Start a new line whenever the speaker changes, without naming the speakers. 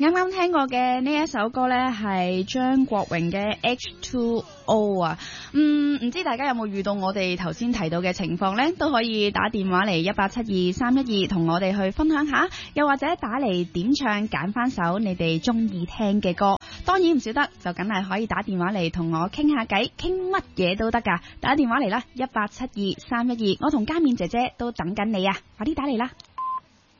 啱啱聽過嘅呢一首歌呢，係張國榮嘅 H2O 啊。唔知大家有冇遇到我哋頭先提到嘅情況呢？都可以打電話嚟1872312同我哋去分享下，又或者打嚟點唱揀翻首你哋中意聽嘅歌。當然唔少得，就梗係可以打電話嚟同我傾下偈，傾乜嘢都得噶。打電話嚟啦，1872312，我同嘉勉姐姐都等緊你啊，快啲打嚟啦！